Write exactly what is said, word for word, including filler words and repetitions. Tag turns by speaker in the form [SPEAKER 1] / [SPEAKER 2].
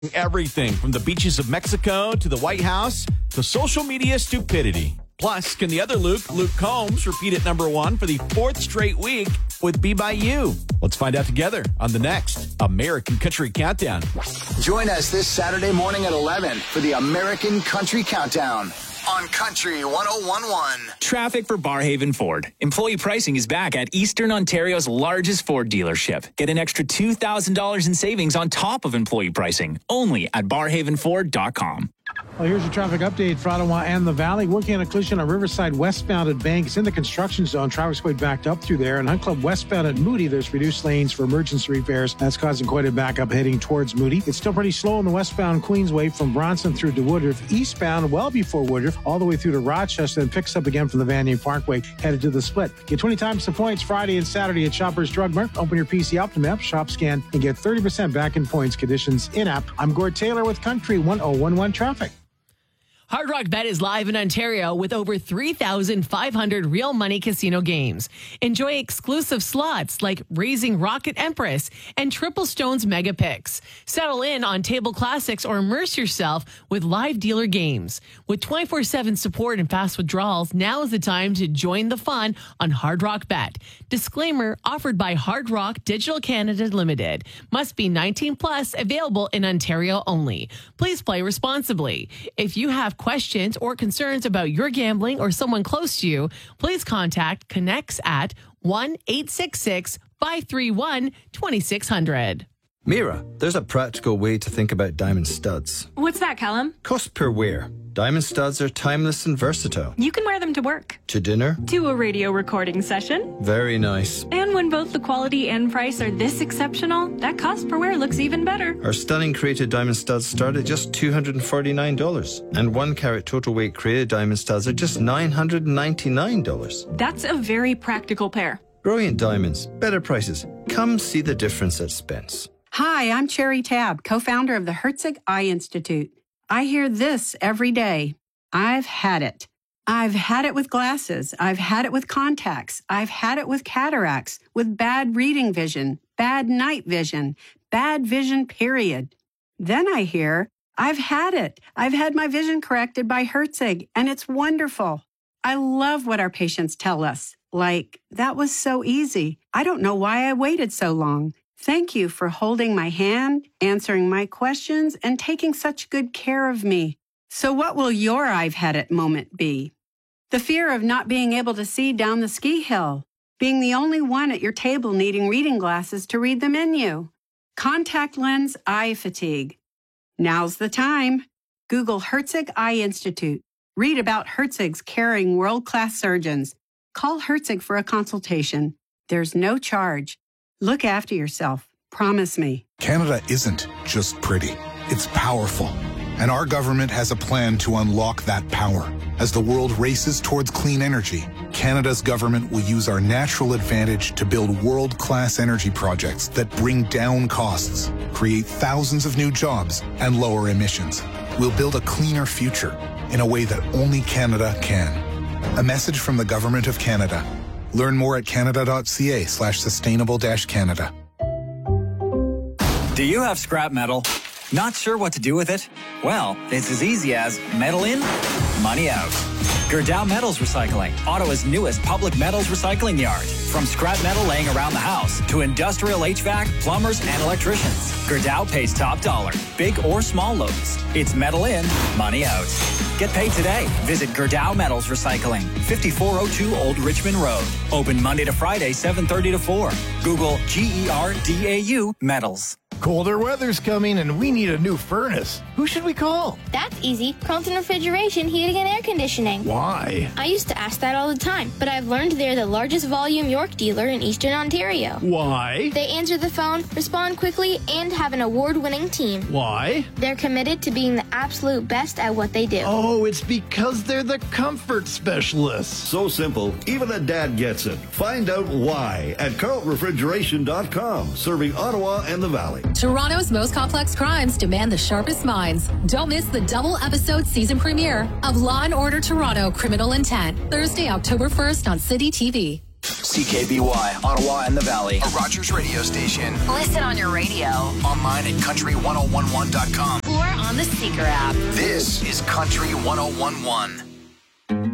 [SPEAKER 1] Everything from the beaches of Mexico to the White House to social media stupidity. Plus, can the other Luke, Luke Combs, repeat at number one for the fourth straight week with Be By You? Let's find out together on the next American Country Countdown.
[SPEAKER 2] Join us this Saturday morning at eleven for the American Country Countdown on Country one oh one point one.
[SPEAKER 3] Traffic for Barhaven Ford. Employee pricing is back at Eastern Ontario's largest Ford dealership. Get an extra two thousand dollars in savings on top of employee pricing, only at barhaven ford dot com.
[SPEAKER 4] Well, here's your traffic update for Ottawa and the Valley. Working on a collision on Riverside westbound at Bank. It's in the construction zone. Traffic's quite backed up through there. And Hunt Club westbound at Moody, there's reduced lanes for emergency repairs. That's causing quite a backup heading towards Moody. It's still pretty slow on the westbound Queensway from Bronson through to Woodruff. Eastbound, well before Woodruff, all the way through to Rochester, and picks up again from the Vanier Parkway, headed to the Split. Get twenty times the points Friday and Saturday at Shoppers Drug Mart. Open your P C Optim app, shop scan, and get thirty percent back in points. Conditions in-app. I'm Gord Taylor with Country one oh one one Traffic.
[SPEAKER 5] Hard Rock Bet is live in Ontario with over three thousand five hundred real money casino games. Enjoy exclusive slots like Raising Rocket Empress and Triple Stones Mega Picks. Settle in on table classics or immerse yourself with live dealer games. With twenty-four seven support and fast withdrawals, now is the time to join the fun on Hard Rock Bet. Disclaimer offered by Hard Rock Digital Canada Limited. Must be nineteen plus, available in Ontario only. Please play responsibly. If you have questions or concerns about your gambling or someone close to you, please contact Connects at one eight six six, five three one, two six zero zero.
[SPEAKER 6] Mira, there's a practical way to think about diamond studs.
[SPEAKER 7] What's that, Callum?
[SPEAKER 6] Cost per wear. Diamond studs are timeless and versatile.
[SPEAKER 7] You can wear them to work.
[SPEAKER 6] To dinner.
[SPEAKER 7] To a radio recording session.
[SPEAKER 6] Very nice.
[SPEAKER 7] And when both the quality and price are this exceptional, that cost per wear looks even better.
[SPEAKER 6] Our stunning created diamond studs start at just two hundred forty-nine dollars. And one carat total weight created diamond studs are just nine hundred ninety-nine dollars.
[SPEAKER 7] That's a very practical pair.
[SPEAKER 6] Brilliant diamonds. Better prices. Come see the difference at Spence.
[SPEAKER 8] Hi, I'm Cherry Tabb, co-founder of the Herzig Eye Institute. I hear this every day. I've had it. I've had it with glasses. I've had it with contacts. I've had it with cataracts, with bad reading vision, bad night vision, bad vision, period. Then I hear, I've had it. I've had my vision corrected by Herzig, and it's wonderful. I love what our patients tell us. Like, that was so easy. I don't know why I waited so long. Thank you for holding my hand, answering my questions, and taking such good care of me. So what will your I've had it moment be? The fear of not being able to see down the ski hill, being the only one at your table needing reading glasses to read the menu, contact lens eye fatigue. Now's the time. Google Herzig Eye Institute. Read about Herzig's caring world-class surgeons. Call Herzig for a consultation. There's no charge. Look after yourself. Promise me.
[SPEAKER 9] Canada isn't just pretty. It's powerful. And our government has a plan to unlock that power. As the world races towards clean energy, Canada's government will use our natural advantage to build world-class energy projects that bring down costs, create thousands of new jobs, and lower emissions. We'll build a cleaner future in a way that only Canada can. A message from the Government of Canada. Learn more at canada.ca slash sustainable dash Canada.
[SPEAKER 3] Do you have scrap metal? Not sure what to do with it? Well, it's as easy as metal in, money out. Gerdau Metals Recycling, Ottawa's newest public metals recycling yard. From scrap metal laying around the house to industrial H V A C, plumbers, and electricians, Gerdau pays top dollar, big or small loads. It's metal in, money out. Get paid today. Visit Gerdau Metals Recycling, fifty-four oh two Old Richmond Road. Open Monday to Friday, seven thirty to four. Google G E R D A U Metals.
[SPEAKER 10] Colder weather's coming and we need a new furnace. Who should we call?
[SPEAKER 11] That's easy. Carlton Refrigeration, Heating and Air Conditioning.
[SPEAKER 10] Why?
[SPEAKER 11] I used to ask that all the time, but I've learned they're the largest volume York dealer in Eastern Ontario.
[SPEAKER 10] Why?
[SPEAKER 11] They answer the phone, respond quickly, and have an award-winning team.
[SPEAKER 10] Why?
[SPEAKER 11] They're committed to being the absolute best at what they do.
[SPEAKER 10] Oh, it's because they're the comfort specialists.
[SPEAKER 12] So simple, even a dad gets it. Find out why at carlton refrigeration dot com, serving Ottawa and the Valley.
[SPEAKER 13] Toronto's most complex crimes demand the sharpest minds. Don't miss the double episode season premiere of Law and Order Toronto Criminal Intent, Thursday, October first on City T V.
[SPEAKER 2] C K B Y, Ottawa and the Valley, a Rogers radio station.
[SPEAKER 13] Listen on your radio.
[SPEAKER 2] Online at country ten eleven dot com.
[SPEAKER 13] Or on the Seeker app.
[SPEAKER 2] This is Country ten eleven.